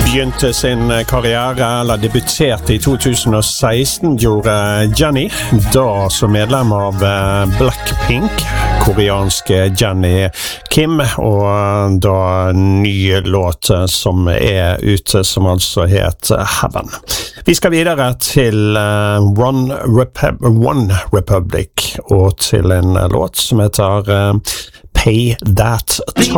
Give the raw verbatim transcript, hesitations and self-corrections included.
begynte sin karriere, eller debuterte i to tusen og seksten, gjorde Jennie, da som medlem av Blackpink, koreanske Jennie Kim, og da ny låt som er ute, som altså heter Heaven. Vi skal videre til One, Repub- One Republic, og til en låt som heter Pay That Toll.